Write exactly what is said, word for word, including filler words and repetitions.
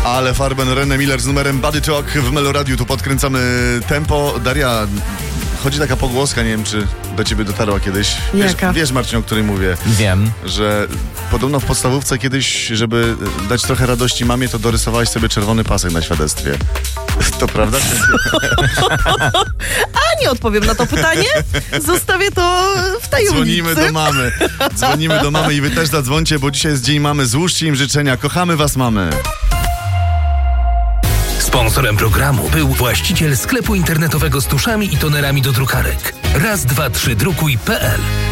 Ale Farben, René Miller z numerem Body Talk w Meloradiu. Tu podkręcamy tempo. Daria, chodzi taka pogłoska, nie wiem, czy do ciebie dotarła kiedyś. Wiesz, Jaka? wiesz, Marcin, o której mówię. Wiem. Że podobno w podstawówce kiedyś, żeby dać trochę radości mamie, to dorysowałeś sobie czerwony pasek na świadectwie. To prawda? A nie odpowiem na to pytanie. Zostawię to w tajemnicy. Dzwonimy do mamy. Dzwonimy do mamy i wy też zadzwońcie, bo dzisiaj jest Dzień Mamy. Złóżcie im życzenia. Kochamy was, mamy. Sponsorem programu był właściciel sklepu internetowego z tuszami i tonerami do drukarek. raz dwa trzy drukuj kropka pe el.